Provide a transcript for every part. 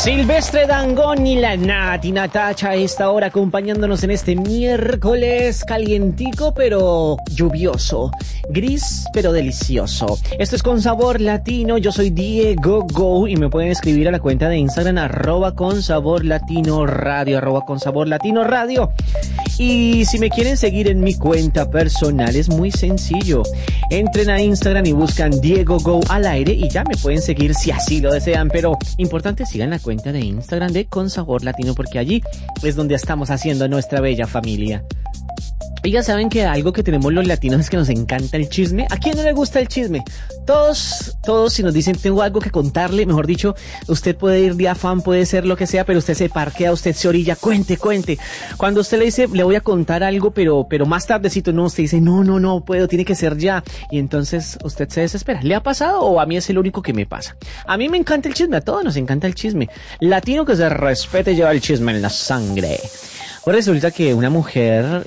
Silvestre Dangond y la Nati Natacha a esta hora acompañándonos en este miércoles calientico pero lluvioso, gris pero delicioso. Esto es Con Sabor Latino, yo soy Diego Go y me pueden escribir a la cuenta de Instagram @consaborlatinoradio, @consaborlatinoradio. Y si me quieren seguir en mi cuenta personal es muy sencillo. Entren a Instagram y buscan Diego Go al aire y ya me pueden seguir si así lo desean. Pero importante, sigan la cuenta de Instagram de Con Sabor Latino porque allí es donde estamos haciendo nuestra bella familia. Y ya saben que algo que tenemos los latinos es que nos encanta el chisme. ¿A quién no le gusta el chisme? Todos si nos dicen tengo algo que contarle, mejor dicho, usted puede ir de afán, puede ser lo que sea, pero usted se parquea, usted se orilla, cuente. Cuando usted le dice, le voy a contar algo, pero más tardecito, no, usted dice, no puedo, tiene que ser ya. Y entonces usted se desespera. ¿Le ha pasado o a mí es el único que me pasa? A mí me encanta el chisme, a todos nos encanta el chisme. Latino que se respete lleva el chisme en la sangre. Pues resulta que una mujer...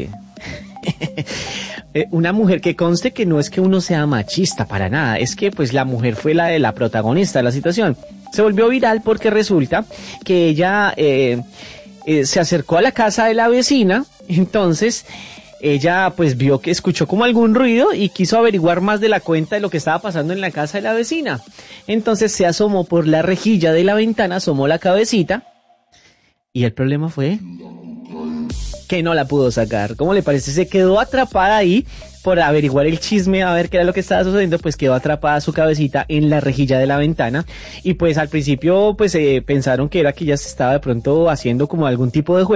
una mujer que conste que no es que uno sea machista para nada, es que pues la mujer fue la protagonista de la situación. Se volvió viral porque resulta que ella se acercó a la casa de la vecina, entonces ella pues vio que escuchó como algún ruido y quiso averiguar más de la cuenta de lo que estaba pasando en la casa de la vecina. Entonces se asomó por la rejilla de la ventana, asomó la cabecita y el problema fue que no la pudo sacar. ¿Cómo le parece? Se quedó atrapada ahí por averiguar el chisme, a ver qué era lo que estaba sucediendo, pues quedó atrapada su cabecita en la rejilla de la ventana y pues al principio pues pensaron que era que ella se estaba de pronto haciendo como algún tipo de juego.